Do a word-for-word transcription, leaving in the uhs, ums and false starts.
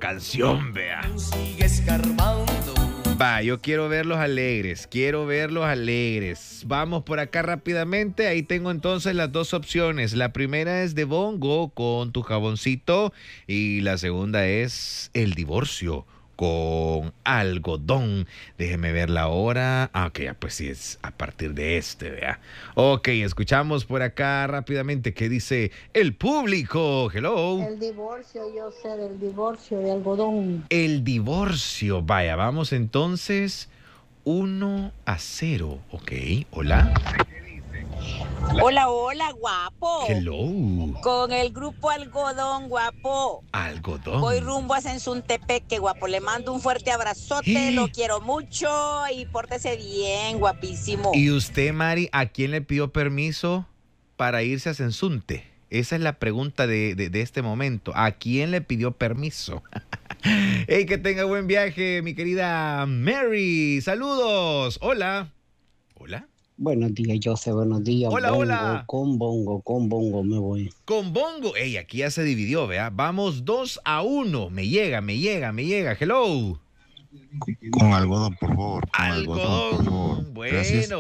canción, vea. Sigue escarbando. Va, yo quiero verlos alegres, quiero verlos alegres. Vamos por acá rápidamente, ahí tengo entonces las dos opciones. La primera es de bongo con tu jaboncito y la segunda es el divorcio con algodón. Déjeme ver la hora. Ah, ok, pues sí, es a partir de este, vea. Ok, escuchamos por acá rápidamente qué dice el público. Hello. El divorcio, yo sé del divorcio de algodón. El divorcio. Vaya, vamos entonces uno a cero. Ok, hola. Hola, hola, guapo. Hello. Con el grupo Algodón, guapo. Algodón. Voy rumbo a Sensuntepeque, guapo. Le mando un fuerte abrazote, ¿Eh? lo quiero mucho y pórtese bien, guapísimo. ¿Y usted, Mari, a quién le pidió permiso para irse a Sensunte? Esa es la pregunta de, de, de este momento. ¿A quién le pidió permiso? Hey, que tenga buen viaje, mi querida Mary. Saludos. Hola. Hola. Buenos días, José, buenos días. Hola, bongo, hola. Con bongo, con bongo me voy. Con bongo. Ey, aquí ya se dividió, vea. Vamos dos a uno. Me llega, me llega, me llega. Hello. Con algodón, por favor. Con Algodón. algodón, por favor. Bueno. Gracias.